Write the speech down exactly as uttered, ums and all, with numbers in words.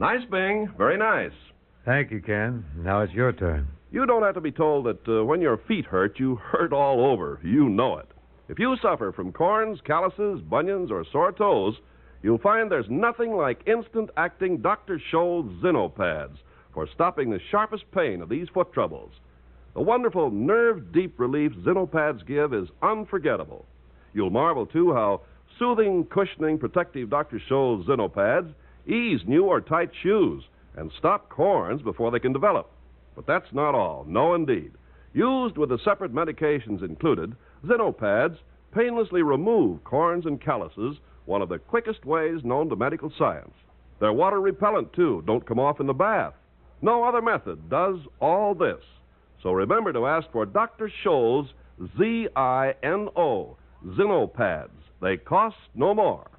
Nice, Bing. Very nice. Thank you, Ken. Now it's your turn. You don't have to be told that uh, when your feet hurt, you hurt all over. You know it. If you suffer from corns, calluses, bunions, or sore toes, you'll find there's nothing like instant-acting Doctor Scholl's Zinopads for stopping the sharpest pain of these foot troubles. The wonderful nerve-deep relief Zinopads give is unforgettable. You'll marvel, too, how soothing, cushioning, protective Doctor Scholl's Zinopads ease new or tight shoes and stop corns before they can develop. But that's not all. No, indeed. Used with the separate medications included, Zinopads painlessly remove corns and calluses, one of the quickest ways known to medical science. They're water repellent, too. Don't come off in the bath. No other method does all this. So remember to ask for Doctor Scholl's Z I N O, Zinopads. They cost no more.